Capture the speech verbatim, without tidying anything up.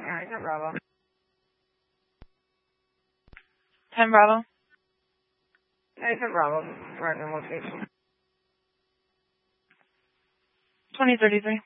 Alright, no Bravo. ten Bravo. Alright, no Bravo. Right in location. twenty thirty-three.